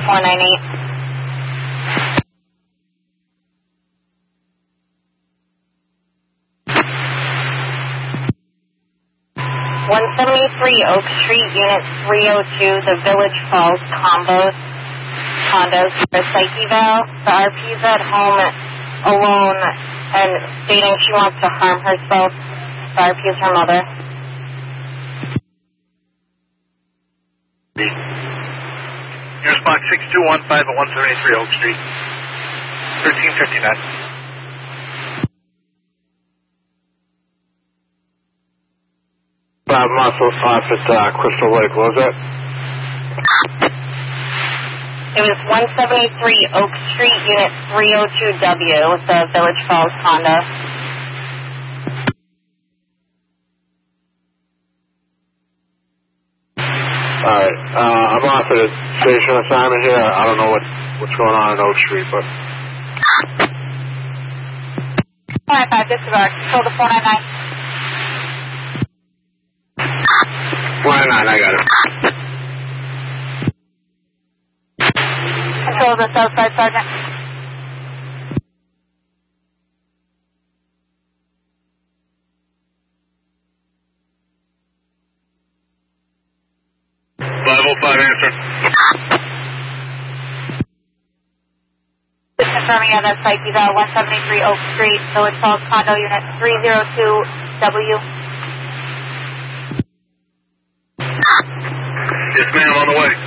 498. 173 Oak Street, Unit 302, the Village Falls condos for psych eval. The RP's at home alone and stating she wants to harm herself. The RP is her mother. Your response 6215 at 173 Oak Street, 1359. Muscle off at Crystal Lake, what was that? It was 173 Oak Street, Unit 302W, the Village Falls condo. Alright, I'm off at a station assignment here. I don't know what's going on in Oak Street, but... 495, disregard. Control the 499. 499, I got it. Control the south side, Sergeant. Answer. Confirming on that site, eval 173 Oak Street, Village Falls condo, unit 302W. Yes, ma'am, on the way.